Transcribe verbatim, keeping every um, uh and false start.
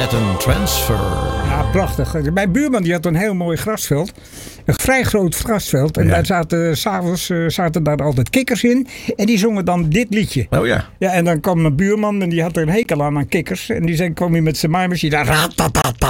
met een transfer. Ja, prachtig. Mijn buurman die had een heel mooi grasveld. Een vrij groot grasveld. En Ja. daar zaten s'avonds uh, zaten daar altijd kikkers in. En die zongen dan dit liedje. Oh ja. Ja, en dan kwam mijn buurman en die had er een hekel aan aan kikkers. En die zei, kwam hij met zijn maaimachine.